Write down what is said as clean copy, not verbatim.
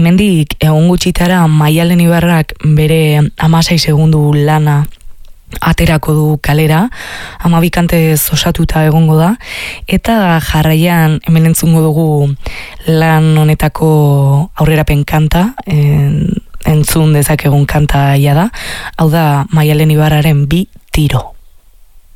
hemendik egun gutxitara Maialen Ibarrak bere 16 segundu lana aterako du kalera, 12 kantez osatuta egongo da, eta jarraian hemen entzungo dugu lan honetako aurrerapen kanta, entzun dezakegun kanta ia da, hau da Maialen Ibarraren 2 tiro.